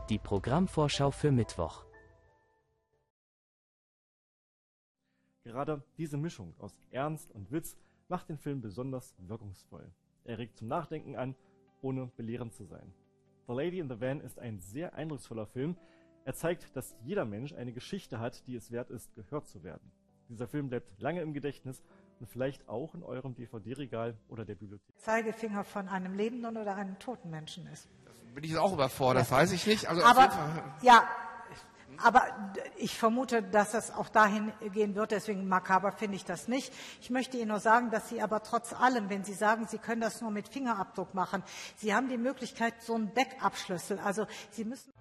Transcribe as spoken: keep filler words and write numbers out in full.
Die Programmvorschau für Mittwoch. Gerade diese Mischung aus Ernst und Witz macht den Film besonders wirkungsvoll. Er regt zum Nachdenken an, ohne belehrend zu sein. The Lady in the Van ist ein sehr eindrucksvoller Film. Er zeigt, dass jeder Mensch eine Geschichte hat, die es wert ist, gehört zu werden. Dieser Film bleibt lange im Gedächtnis und vielleicht auch in eurem D V D-Regal oder der Bibliothek. Zeigefinger von einem lebenden oder einem toten Menschen ist. Bin ich auch überfordert, Ja. weiß ich nicht. Also aber, auf jeden Fall. ja, aber ich vermute, dass es auch dahin gehen wird, deswegen makaber finde ich das nicht. Ich möchte Ihnen nur sagen, dass Sie aber trotz allem, wenn Sie sagen, Sie können das nur mit Fingerabdruck machen, Sie haben die Möglichkeit, so einen Backup-Schlüssel, also Sie müssen